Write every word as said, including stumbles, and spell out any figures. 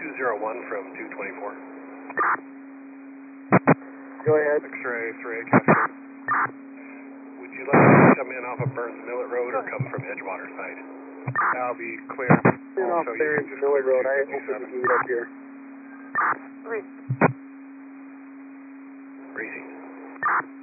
two zero one from two twenty-four. Go ahead. X-ray three A Cascade. Would you like to come in off of Burns Millet Road or come from Edgewater side? That'll be clear. In off Also, you there can in just Miller clear Road. I two opened the fifty-seven. gate up here. Racing.